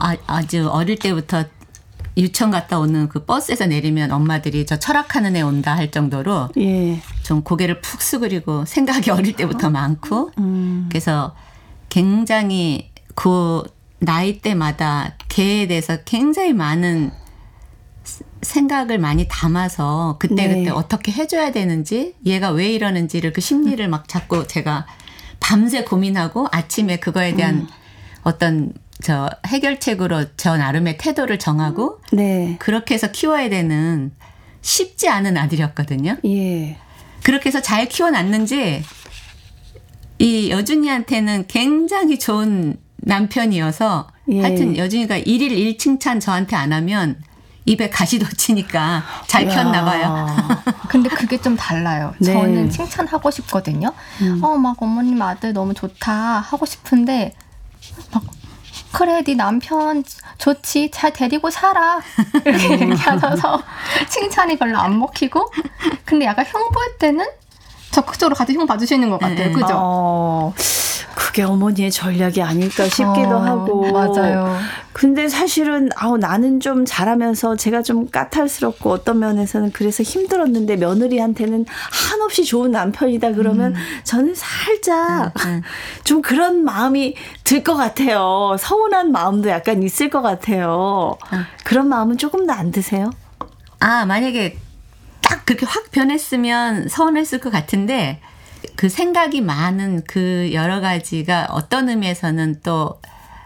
아주 어릴 때부터 유치원 갔다 오는 그 버스에서 내리면 엄마들이 저 철학하는 애 온다 할 정도로 예. 좀 고개를 푹 숙이고 생각이 어릴 때부터 많고 그래서 굉장히 그 나이 때마다 걔에 대해서 굉장히 많은 생각을 많이 담아서 그때그때 네. 어떻게 해줘야 되는지 얘가 왜 이러는지를 그 심리를 막 자꾸 제가 밤새 고민하고 아침에 그거에 대한 어떤 저 해결책으로 저 나름의 태도를 정하고 네. 그렇게 해서 키워야 되는 쉽지 않은 아들이었거든요. 예. 그렇게 해서 잘 키워놨는지 이 여준이한테는 굉장히 좋은 남편이어서 예. 하여튼 여준이가 일일 일칭찬 저한테 안 하면 입에 가시 돋치니까 잘 키웠나 봐요. 근데 그게 좀 달라요. 네. 저는 칭찬하고 싶거든요. 막 어머님 아들 너무 좋다 하고 싶은데 막 그래 네 남편 좋지 잘 데리고 살아 이렇게 얘기하셔서 칭찬이 별로 안 먹히고 근데 약간 형 볼 때는 적극적으로 같이 형 봐주시는 것 같아요. 그죠? 그게 어머니의 전략이 아닐까 싶기도 하고. 맞아요. 근데 사실은 나는 좀 잘하면서 제가 좀 까탈스럽고 어떤 면에서는 그래서 힘들었는데 며느리한테는 한없이 좋은 남편이다 그러면 저는 살짝 좀 그런 마음이 들 것 같아요. 서운한 마음도 약간 있을 것 같아요. 그런 마음은 조금 더 안 드세요? 만약에 딱 그렇게 확 변했으면 서운했을 것 같은데 그 생각이 많은 그 여러 가지가 어떤 의미에서는 또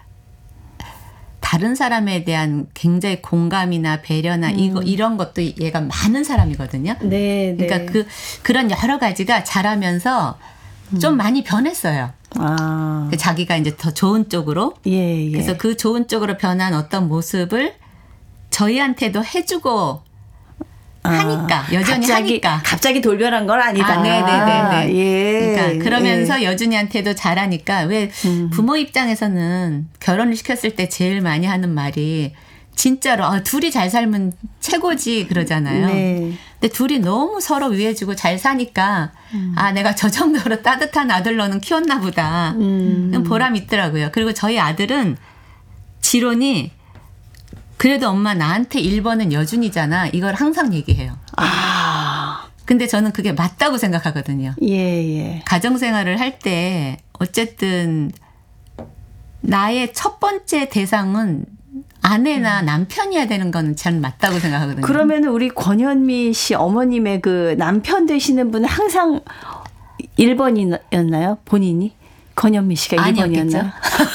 다른 사람에 대한 굉장히 공감이나 배려나 이런 것도 얘가 많은 사람이거든요. 네, 네. 그러니까 그런 여러 가지가 자라면서 좀 많이 변했어요. 자기가 이제 더 좋은 쪽으로. 예, 예. 그래서 그 좋은 쪽으로 변한 어떤 모습을 저희한테도 해주고 하니까 여전히 하니까 갑자기 돌변한 건 아니다. 네네네. 예. 그러니까 그러면서 여준이한테도 잘하니까 왜 부모 입장에서는 결혼을 시켰을 때 제일 많이 하는 말이 진짜로 둘이 잘 살면 최고지 그러잖아요. 네. 근데 둘이 너무 서로 위해주고 잘 사니까 내가 저 정도로 따뜻한 아들로는 키웠나 보다. 보람 있더라고요. 그리고 저희 아들은 지론이 그래도 엄마 나한테 1번은 여준이잖아. 이걸 항상 얘기해요. 근데 저는 그게 맞다고 생각하거든요. 예, 예. 가정생활을 할 때 어쨌든 나의 첫 번째 대상은 아내나 남편이어야 되는 건 저는 맞다고 생각하거든요. 그러면 우리 권현미 씨 어머님의 그 남편 되시는 분은 항상 1번이었나요? 본인이? 권현미 씨가 1번이었나요?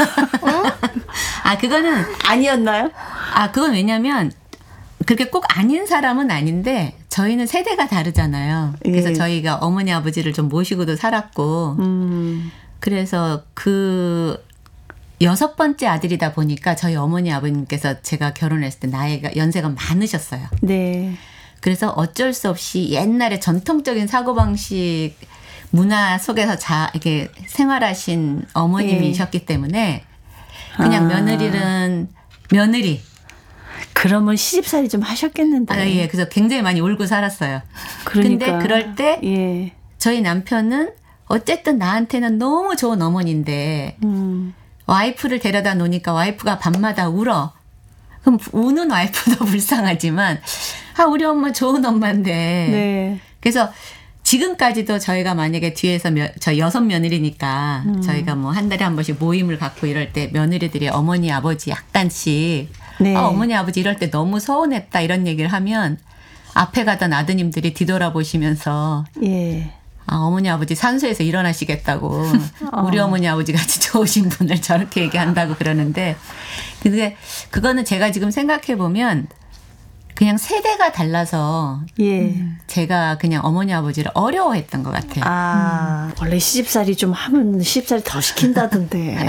그거는 아니었나요? 그건 왜냐면 그렇게 꼭 아닌 사람은 아닌데 저희는 세대가 다르잖아요. 그래서 예. 저희가 어머니 아버지를 좀 모시고도 살았고 그래서 그 6번째 아들이다 보니까 저희 어머니 아버님께서 제가 결혼했을 때 나이가 연세가 많으셨어요. 네. 그래서 어쩔 수 없이 옛날에 전통적인 사고방식 문화 속에서 이렇게 생활하신 어머님이셨기 때문에 그냥 며느리는 며느리. 그러면 시집살이 좀 하셨겠는데. 예. 그래서 굉장히 많이 울고 살았어요. 그러니까. 근데 그럴 때 예. 저희 남편은 어쨌든 나한테는 너무 좋은 어머니인데 와이프를 데려다 놓으니까 와이프가 밤마다 울어. 그럼 우는 와이프도 불쌍하지만 우리 엄마 좋은 엄마인데. 네. 그래서 지금까지도 저희가 만약에 뒤에서 저희 6며느리니까 저희가 뭐 한 달에 한 번씩 모임을 갖고 이럴 때 며느리들이 어머니 아버지 약간씩 네. 어머니 아버지 이럴 때 너무 서운했다 이런 얘기를 하면 앞에 가던 아드님들이 뒤돌아보시면서 예. 어머니 아버지 산소에서 일어나시겠다고 우리 어머니 아버지 같이 좋으신 분을 저렇게 얘기한다고 그러는데 근데 그거는 제가 지금 생각해 보면 그냥 세대가 달라서 예. 제가 그냥 어머니 아버지를 어려워했던 것 같아요. 원래 시집살이 좀 하면 시집살이 더 시킨다던데.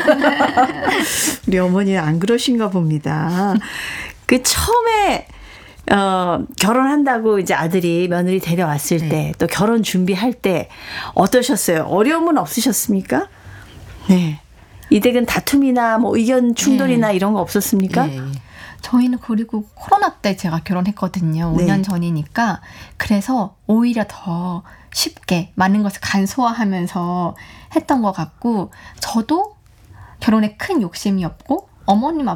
우리 어머니는 안 그러신가 봅니다. 그 처음에 결혼한다고 이제 아들이 며느리 데려왔을 네. 때 또 결혼 준비할 때 어떠셨어요? 어려움은 없으셨습니까? 네. 이댁은 다툼이나 뭐 의견 충돌이나 이런 거 없었습니까? 예, 예. 저희는 그리고 코로나 때 제가 결혼했거든요. 5년 네. 전이니까. 그래서 오히려 더 쉽게 많은 것을 간소화하면서 했던 것 같고 저도 결혼에 큰 욕심이 없고 어머님